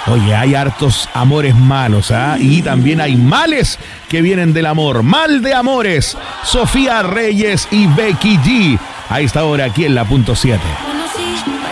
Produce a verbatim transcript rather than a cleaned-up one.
Oye, hay hartos amores malos, ¿ah? Y también hay males que vienen del amor. Mal de amores. Sofía Reyes y Becky G. A esta hora aquí en la punto siete.